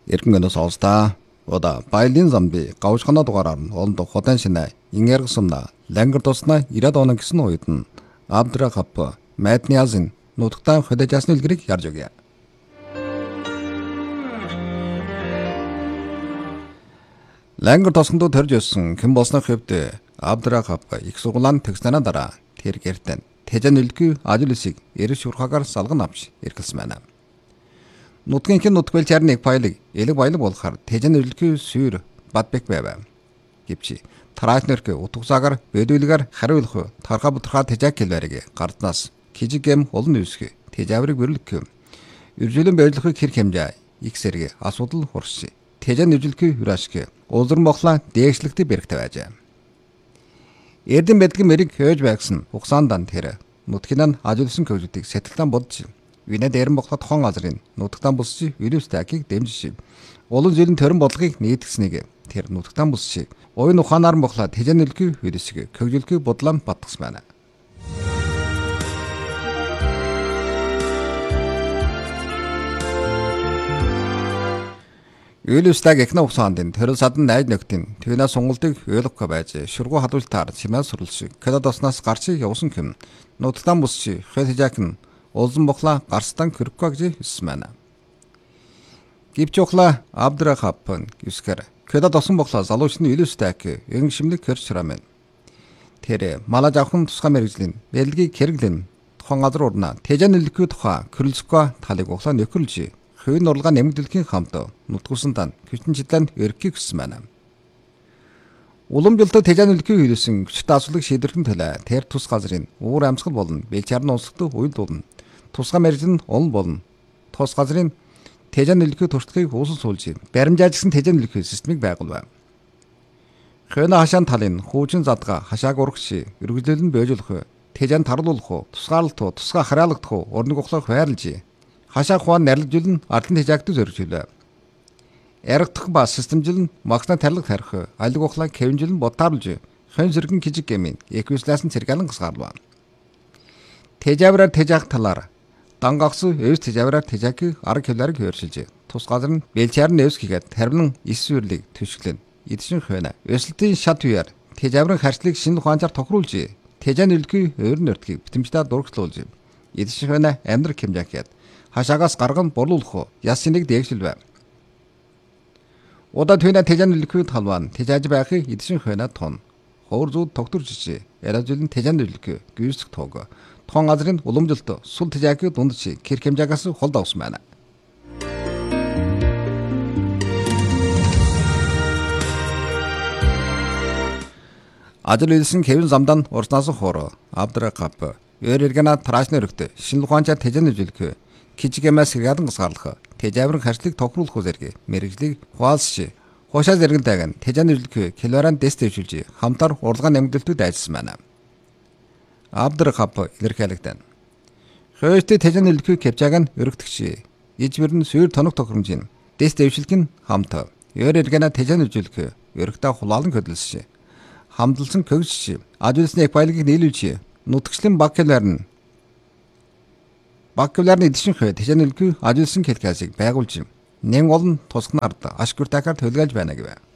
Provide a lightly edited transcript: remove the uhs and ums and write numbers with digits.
Эргэн сонсдаа. Ода баялын замби гавшхана дугаараар нь олондоо ходан шинэ ингэргсэмна лангар туснаа 90 оны гэсэн үед нь Абдрахап Мэдниазын нутагтаа хөдөжсны илгэрийг ярьж өгье. Лангар тосгонд төрж өссөн хэн болсны хэвд Абдрахап их сургуулиан төгснөнөө дараа тэр гэртэн тэжэн үлгүй ажил үсийг эрж шурхагаар салган авч иргэлсэн байна. Нутгийн хэн нутгвэл чарныг пайлыг элэг баялаг болохаар тэжэн үлгүй сүйр бадбек байв. Гэвч тараатнэрк утгасаагаар бэдүйлгээр хариулах тарха бутарха тэжэк хэлбэрийг гарднаас кижигэм олон үсгэ тэжаврыг бүрлэх. Үржүүлэн байрлахыг хэр хэмжээ их сэрэг асуудал хурш. Тэжэн үжилгүй хүрашг улзар мохла дээшлэгтэй бэрхтэй байж. Эрдэн бэдгэн мэрийг хөөж байгсан хугацаанд тэр нутгийн ажилсан көжүүдийг сэтгэлдэн бодж винэ дээрэн бохла тохон газрын нутагтан бусчи вирустэкийг дэмжиж олон жилийн төрөн бодлогыг нийтгсэнийг тэр нутагтан бусчи оюун ухаанаар бохла тэжэн үлгүй вирусыг көгжүүлгүй бодлон батгсан байна. Үйлүстаг эхнэ ухаандын төрөл садан найд нөхдийн түүнээ сунгалтыг ойлгох байж шургуу хадуултаар чимээ сурлж кэдоснаас гарч явсан хэм нутагтан бусчи хэтэжак нь улзан бохла гарстан кыркка гэж хэлсэн байна. Гівчохла Абдрахапн юскэр кэдад осон бохла залуучны илүүстэк эн шимлэг хэрч рамэн. Тэр малаж авхан тусгай мэрэгжлийн бэлгийг хэрэглэн тохон газар урна тэжэн үлгүй тухай кэрлсква талыг ухлаа нөхөрлж хөвн уралгаа нэмэгдүүлэхийн хамт нутгуусан дан хүчин чидлэн өргөхийг хүссэн байна. Уламжлалт тэжэн үлгүй хэлсэн хүчтэй асуудлыг шийдвэрлэх төлөө тэр тус газрын уур амьсгал болон бэлчаарны онцлогтой уйл дуулна. Тусгай мэрэгжил олон болно. Тус газрын тэжэн үлгүй туршлагыг uuсан суулж баримжаажсан тэжэн үлгүй системийг байгуулв. Хөөний хашаан талын хүүжин задгаа хашааг урагш өргөжлөлн бөөжүүлэх тэжэн таруулах тусгаарлалт тусгай хараалгадах урныг ухлах хайрлж хашаа хуан нарилжүүлэн ардлын тэжээгт зориулв. Ярагдах ба системжил максна тарлаг тарих алиг ухлаа кевинжил бодтаарлж хэн зэрэгэн кижиг гэмийн эквисласын цэргэлэн гасгаарлаа. Тэжавраар тэжээх талаар дангагс өвс тэжавраар тэжээх арга хэлбэрийг хөршилж тус газар нь бэлчаар нь өвс хийгээд тарвин ис сүрлийг төшөглөн эдшин хойно өсөлтийн шат үеэр тэжаврын харьцлыг шинэ ухаанчаар тохируулж тэжэн үлгүй өөр нөртгийг битэмжтэй дургслуулж эдшин хойно амьдрал хэмжээхэд хашаагаас гарган борлуулах ясыныг дээгшилвэ. Удаа түүнэ тэжэн үлгүй талван тэжааж байхыг эдшин хойно тон хоор зүүд тогтворж яриажлын тэжэн үлгүй гүйсэх тоог тохон газрын уламжлалт сул тэжээгийн дундч кэр хэмжээгээс холд авсан байна. Ажил үйлсэн Кевин замдан урснаас хоор Абдрахап өргөнө трашны өргөт шинэ ухаанчаар тэжэн үлгүй кижигэмээс ядан гасгаарлах тэжаврын харьцлыг тохируулах зэрэг мэрэгжлийг хуалсч хошаа зэрэгдэгэн тэжэн үлгүй килоран дэст дэвшүүлж хамтар урлагаа нэмэгдэлтүүд ажилласан байна. Абдрахап илэрхийлэгдэн. Хөөстэй тэжэн үлгүй кэвжааг нь өргөдөгч ижмэр нь сүйр тоног тохиромжийн дэст дэвшилгэн хамт өргөнө тэжэн үлгүй өргөдөө хулаалан хөдөлсөж хамдалсан көгсч ажилсны эквайлгийг нийлүүлж нутагчлын баккеларны эдшин хөө тэжэн үлгүй ажилсан хэлхээсийг байгуулж нэн олон тусгнард ашгүртакаар төлгөөлж байна гэв.